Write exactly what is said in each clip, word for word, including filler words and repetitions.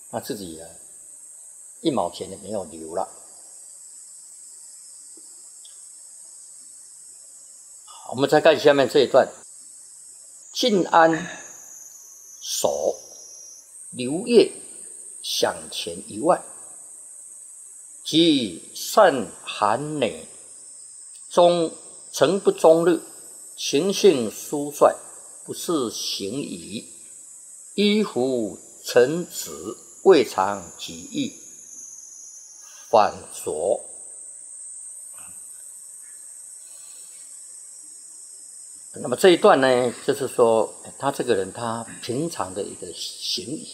他自己啊一毛钱也没有留了。我们再看下面这一段：晋安守刘烨饷钱一万，即善寒馁，忠诚不忠律，情性疏率，不是行仪，依服臣子，未尝己意，反着。那么这一段呢，就是说他这个人他平常的一个行仪。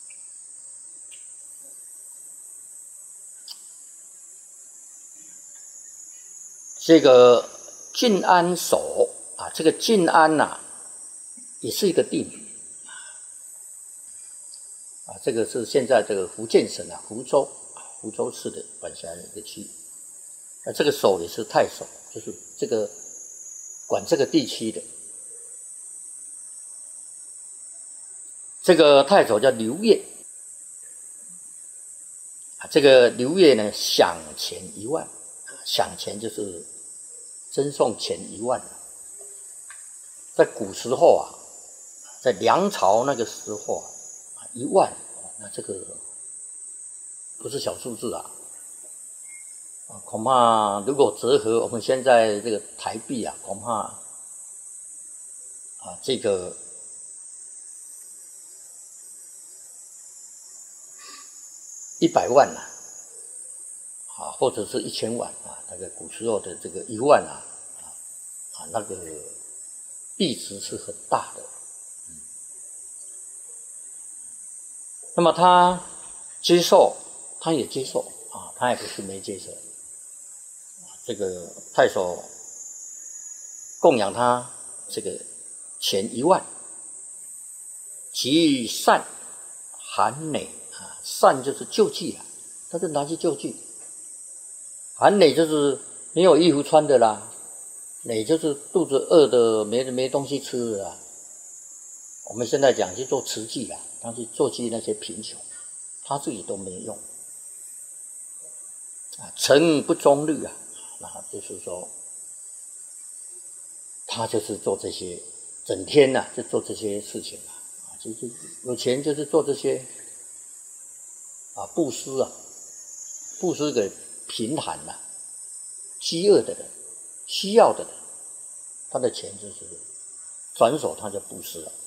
这个晋安守啊，这个晋安呐、啊，也是一个地名啊，这个是现在这个福建省啊福州啊福州市的管辖的一个区。那这个守也是太守，就是这个管这个地区的。这个太守叫刘烨啊，这个刘烨呢，饷钱一万，饷钱就是赠送钱一万。在古时候啊，在梁朝那个时候啊，一万，那这个不是小数字啊。啊，恐怕如果折合我们现在这个台币啊，恐怕啊这个一百万呐、啊，啊或者是一千万啊，那个古时候的这个一万啊，啊啊那个币值是很大的。嗯、那么他接受，他也接受啊，他也不是没接受。这个太守供养他这个钱一万，其善寒馁啊，善就是救济啊，他就拿去救济。寒馁就是没有衣服穿的啦，馁就是肚子饿的没没东西吃的啦。我们现在讲去做慈济啦，他去救济那些贫穷，他自己都没用啊，诚不忠律啊。那就是说，他就是做这些，整天呐、啊、就做这些事情啊，啊，就是有钱就是做这些啊，布施啊，布施给贫寒呐、啊、饥饿的人、需要的人，他的钱就是转手他就布施了。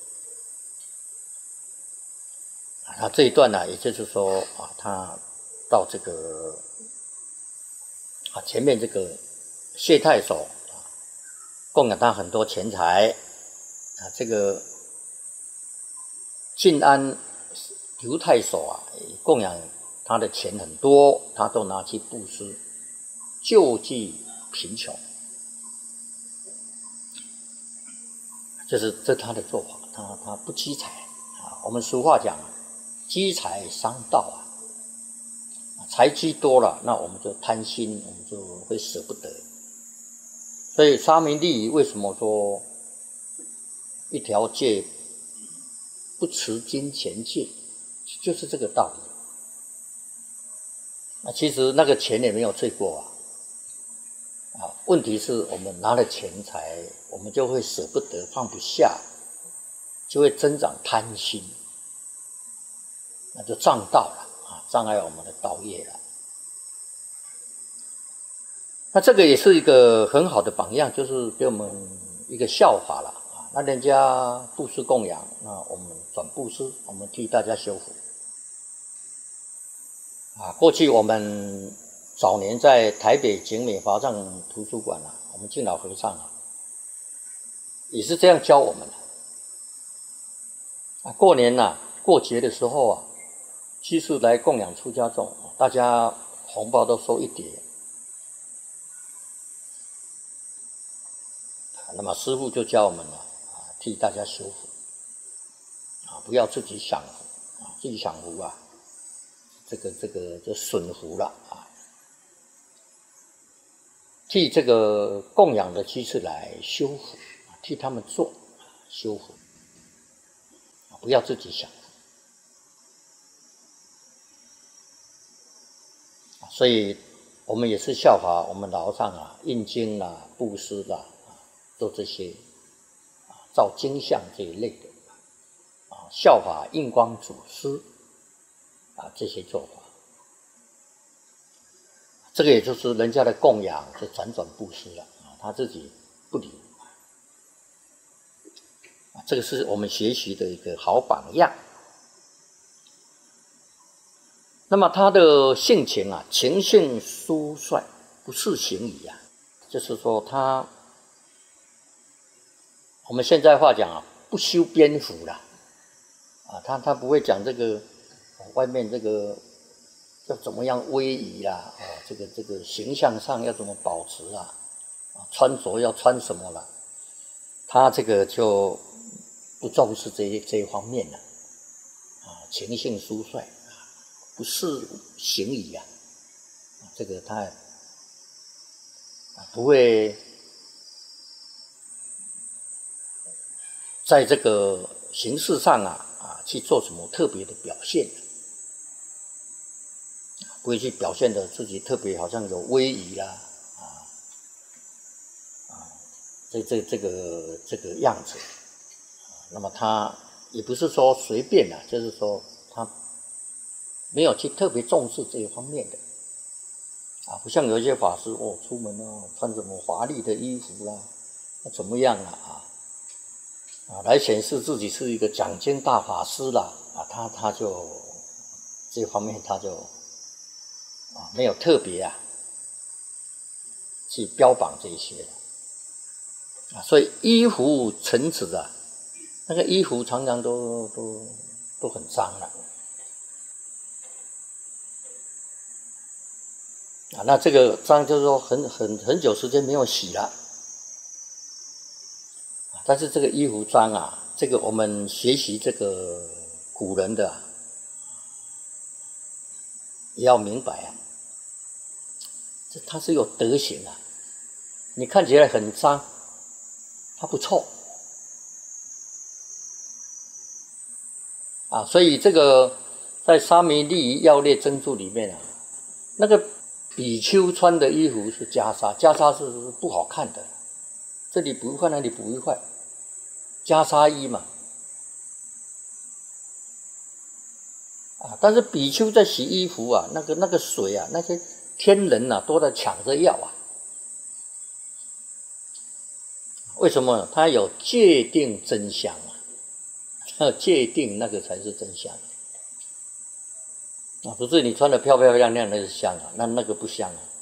啊，那这一段呢、啊，也就是说啊，他到这个。啊，前面这个谢太守啊，供养他很多钱财啊，这个晋安刘太守啊，供养他的钱很多，他都拿去布施，救济贫穷，这是这是他的做法，他他不积财啊。我们俗话讲啊，积财伤道啊。财积多了，那我们就贪心，我们就会舍不得。所以沙弥利为什么说一条戒不持金钱戒，就是这个道理。那其实那个钱也没有罪过啊，啊，问题是我们拿了钱财，我们就会舍不得，放不下，就会增长贪心，那就障道了。障碍我们的道业了。那这个也是一个很好的榜样，就是给我们一个效法了啊。那人家布施供养，那我们转布施，我们替大家修福啊。过去我们早年在台北景美华藏图书馆啊，我们敬老和尚啊，也是这样教我们的啊。过年呐、啊，过节的时候啊。居士来供养出家众，大家红包都收一叠，那么师父就教我们了啊，替大家修福啊，不要自己享福啊，自己享福啊，这个这个就损福了啊。替这个供养的居士来修福，替他们做修福，不要自己享福。 所以我们也是效法我们老上啊，印经啦、布施啦，都这些啊，照经像这一类的啊，效法印光祖师啊，这些做法。这个也就是人家的供养，就辗转布施了啊，他自己不理。这个是我们学习的一个好榜样。那么他的性情啊，情性疏率，不似行仪啊，就是说他，我们现在话讲啊，不修边幅啦，啊，他他不会讲这个外面这个要怎么样威仪啦，哦，这个这个形象上要怎么保持啊，啊，穿着要穿什么啦，他这个就不重视这一这一方面了，啊，情性疏率。不是行仪啊，这个他不会在这个形式上啊啊去做什么特别的表现，不会去表现的自己特别好像有威仪啦啊啊，这这这个这个样子，那么他也不是说随便啊，就是说他没有去特别重视这一方面的，啊，不像有一些法师哦，出门哦穿什么华丽的衣服啦，那怎么样啊啊，啊来显示自己是一个讲经大法师啦，啊，他他就这方面他就啊没有特别啊去标榜这些啊，所以衣服尘子啊，那个衣服常常都都都很脏了。啊，那这个脏就是说很很很久时间没有洗了，但是这个衣服脏啊，这个我们学习这个古人的、啊、也要明白啊，这它是有德行啊，你看起来很脏，它不臭啊，所以这个在沙弥利益要略真注里面啊，那个比丘穿的衣服是袈裟，袈裟是不好看的，这里补一块，那里补一块，袈裟衣嘛。啊，但是比丘在洗衣服啊，那个那个水啊，那些天人啊都在抢着要啊。为什么？他有界定真香啊，要界定那个才是真香。啊，不是你穿得漂漂亮亮那是香啊，那那个不香啊。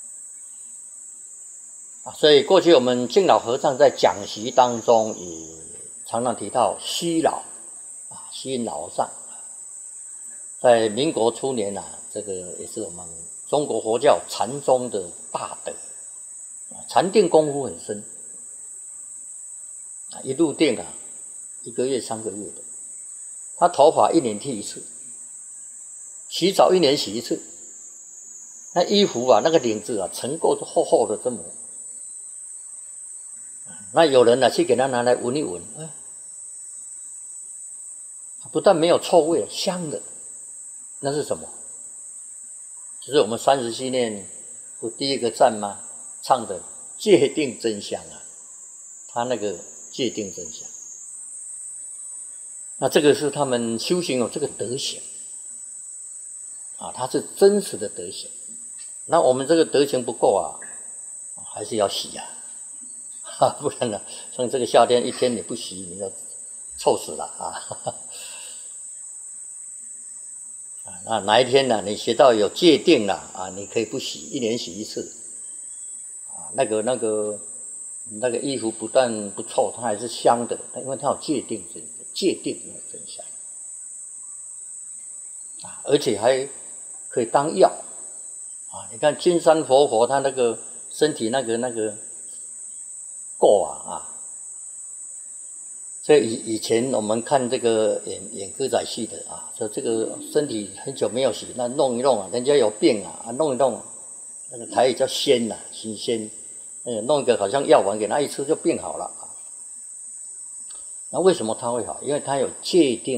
啊，所以过去我们敬老和尚在讲习当中也常常提到虚老啊，虚老上，在民国初年啊，这个也是我们中国佛教禅宗的大德，禅定功夫很深，啊，一入定啊，一个月、三个月的，他头发一年剃一次。洗澡一年洗一次，那衣服啊，那个领子啊，层够厚厚的这么，那有人呢去给他拿来闻一闻，哎，不但没有臭味，香的，那是什么？就是我们三十七念不第一个赞吗？唱的戒定真香啊，他那个戒定真香，那这个是他们修行有这个德行。啊，它是真实的德行，那我们这个德行不够啊，还是要洗啊，哈，不然呢，像这个夏天一天你不洗，你就臭死了啊！啊，那哪一天呢？你学到有戒定了啊，你可以不洗，一年洗一次，啊，那个那个那个衣服不但不臭，它还是香的，因为它有戒定真戒定真香啊，而且还可以当药啊！你看金山活佛，他那个身体那个那个垢啊啊！所以以以前我们看这个演演歌仔戏的啊，说这个身体很久没有洗，那弄一弄啊，人家有病啊，啊弄一弄，那个台语叫仙呐、啊，新鲜，呃，弄一个好像药丸给他一吃就病好了啊。那为什么他会好？因为他有戒定。